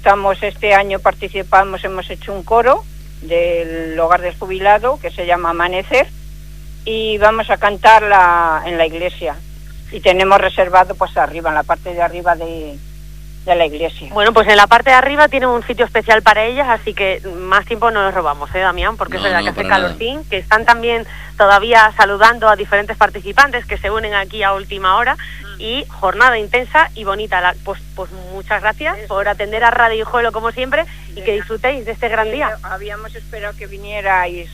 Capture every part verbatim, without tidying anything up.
estamos este año participamos, hemos hecho un coro del Hogar del Jubilado que se llama Amanecer y vamos a cantarla en la iglesia y tenemos reservado pues arriba, en la parte de arriba de, de la iglesia. Bueno, pues en la parte de arriba tienen un sitio especial para ellas, así que más tiempo no nos robamos, ¿eh, Damián? Porque no, es verdad no, que hace calorcín, que están también todavía saludando a diferentes participantes que se unen aquí a última hora. Y jornada intensa y bonita. La, pues, pues muchas gracias por atender a Radio Guijuelo como siempre y que disfrutéis de este gran día. Habíamos esperado que vinierais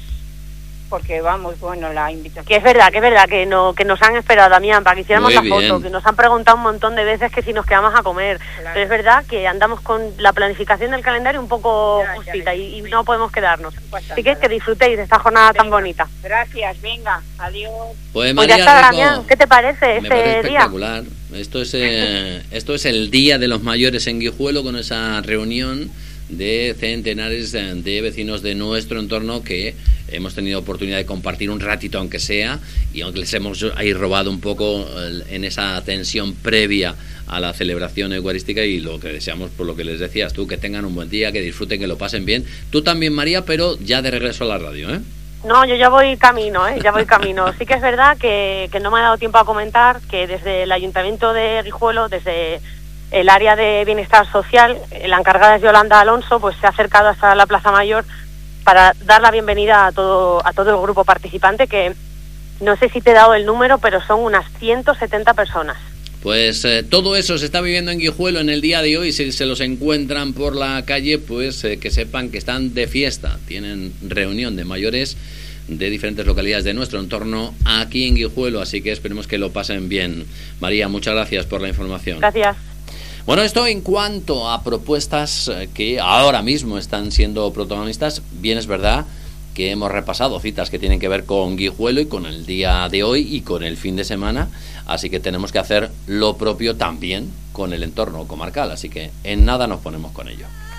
porque vamos, bueno, la invitación. Que es verdad, que es verdad, que, no, que nos han esperado, Damián, para que hiciéramos Muy la bien. foto, que nos han preguntado un montón de veces que si nos quedamos a comer. Claro. Pero es verdad que andamos con la planificación del calendario un poco ya, justita ya, y, y no podemos quedarnos. Pues Así que que disfrutéis de esta jornada venga, tan bonita. Gracias, venga, adiós. Pues, María pues ya está, Rico, Damián, ¿qué te parece me este parece día? Espectacular. Esto es, eh, esto es el Día de los Mayores en Guijuelo, con esa reunión de centenares de vecinos de nuestro entorno que hemos tenido oportunidad de compartir un ratito, aunque sea, y aunque les hemos ahí robado un poco en esa tensión previa a la celebración eucarística, y lo que deseamos, por lo que les decías tú, que tengan un buen día, que disfruten, que lo pasen bien. Tú también, María, pero ya de regreso a la radio, ¿eh? No, yo ya voy camino, ¿eh? ya voy camino. Sí que es verdad que, que no me ha dado tiempo a comentar que desde el Ayuntamiento de Guijuelo, desde el área de bienestar social, la encargada es Yolanda Alonso, pues se ha acercado hasta la Plaza Mayor para dar la bienvenida a todo a todo el grupo participante, que no sé si te he dado el número, pero son unas ciento setenta personas. Pues eh, todo eso se está viviendo en Guijuelo en el día de hoy. Si se los encuentran por la calle, pues eh, que sepan que están de fiesta. Tienen reunión de mayores de diferentes localidades de nuestro entorno aquí en Guijuelo, así que esperemos que lo pasen bien. María, muchas gracias por la información. Gracias. Bueno, esto en cuanto a propuestas que ahora mismo están siendo protagonistas. Bien, es verdad que hemos repasado citas que tienen que ver con Guijuelo y con el día de hoy y con el fin de semana, así que tenemos que hacer lo propio también con el entorno comarcal, así que en nada nos ponemos con ello.